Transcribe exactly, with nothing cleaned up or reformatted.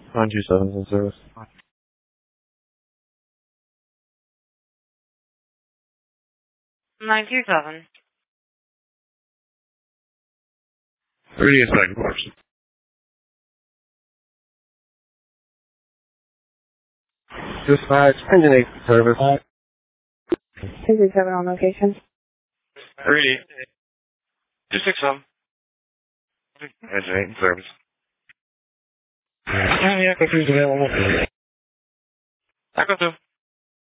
nine two seven in service. nine two seven. thirty-eight second course. Dispatch, engine eight service. two three seven on location. thirty-eight. two six seven. Engine eight in service. Yeah, Echo two's available. Echo two.